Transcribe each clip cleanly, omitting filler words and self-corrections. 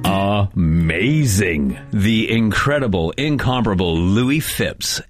Amazing. The incredible, incomparable Louis Phipps.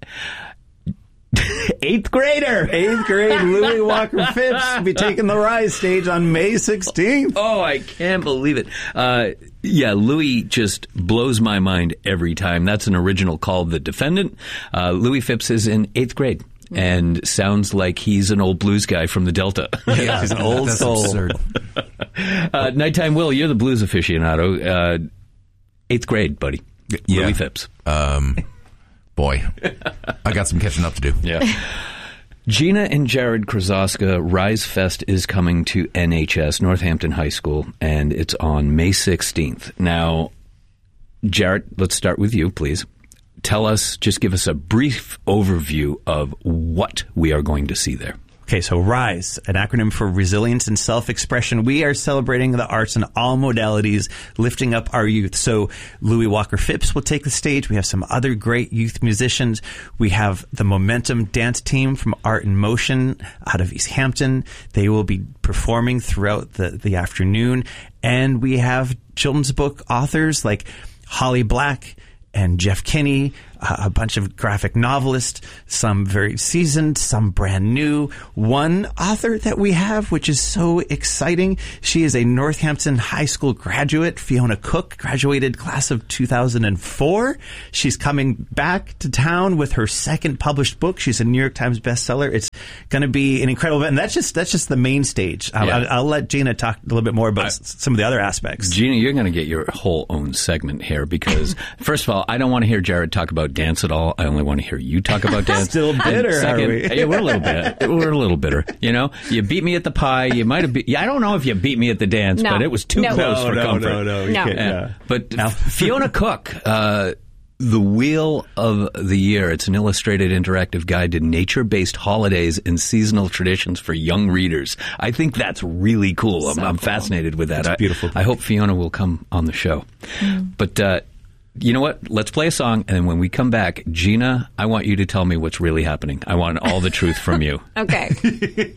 8th grader. 8th grade Louis Walker Phipps will be taking the Rise stage on May 16th. Oh, I can't believe it. Yeah, Louis just blows my mind every time. That's an original called The Defendant. Louis Phipps is in 8th grade and sounds like he's an old blues guy from the Delta. Yeah, he's an old soul. Absurd. Nighttime Will, you're the blues aficionado. 8th grade, buddy. Yeah. Louis Phipps. Boy, I got some catching up to do. Yeah. Gina and Jared Krasoska, Rise Fest is coming to NHS, Northampton High School, and it's on May 16th. Now, Jared, let's start with you, please. Just give us a brief overview of what we are going to see there. Okay, so RISE, an acronym for Resilience and Self-Expression. We are celebrating the arts in all modalities, lifting up our youth. So Louis Walker Phipps will take the stage. We have some other great youth musicians. We have the Momentum dance team from Art in Motion out of East Hampton. They will be performing throughout the afternoon. And we have children's book authors like Holly Black and Jeff Kinney, a bunch of graphic novelists, some very seasoned, some brand new. One author that we have, which is so exciting, she is a Northampton High School graduate, Fiona Cook, graduated class of 2004. She's coming back to town with her second published book. She's a New York Times bestseller. It's going to be an incredible event. And that's just the main stage. I'll let Gina talk a little bit more about some of the other aspects. Gina, you're going to get your whole own segment here because, first of all, I don't want to hear Jared talk about dance at all. I only want to hear you talk about dance. Still bitter, second, are we? Yeah, we're a little bit. We're a little bitter. You know, you beat me at the pie. You might have I don't know if you beat me at the dance, but it was too close for comfort. No. But Fiona Cook, The Wheel of the Year. It's an illustrated interactive guide to nature-based holidays and seasonal traditions for young readers. I think that's really cool. I'm fascinated with that. It's beautiful. I hope Fiona will come on the show. But you know what? Let's play a song, and when we come back, Gina, I want you to tell me what's really happening. I want all the truth from you. Okay.